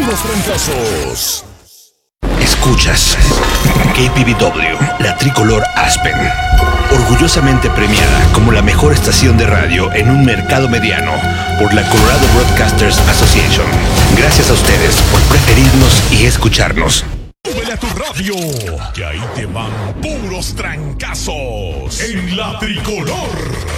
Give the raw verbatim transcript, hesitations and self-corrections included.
puros fracasos. Escuchas K P B W, la tricolor Aspen, orgullosamente premiada como la mejor estación de radio en un mercado mediano por la Colorado Broadcasters Association. Gracias a ustedes por preferirnos y escucharnos. Súbele a tu radio, que ahí te van puros trancazos en la tricolor.